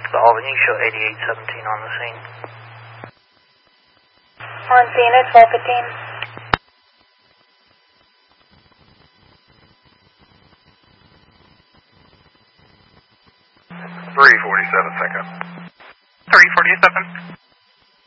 The Albany, show 8817 on the scene. On scene at 12:15. 347 second. 347.